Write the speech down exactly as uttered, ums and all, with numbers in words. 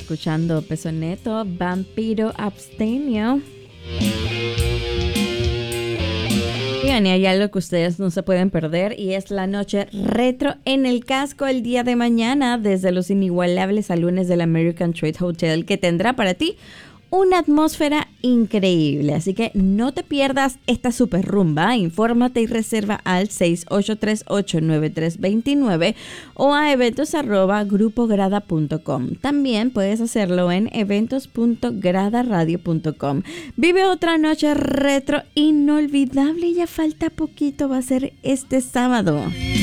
escuchando Peso Neto, Vampiro Abstemio. Bien, y hay algo que ustedes no se pueden perder y es la noche retro en el Casco el día de mañana desde los inigualables salones del American Trade Hotel, que tendrá para ti una atmósfera increíble. Así que no te pierdas esta super rumba. Infórmate y reserva al seis ocho tres ocho nueve tres dos nueve o a eventos arroba grupo grada punto com. También puedes hacerlo en eventos punto grada radio punto com. Vive otra noche retro inolvidable. Ya falta poquito, va a ser este sábado.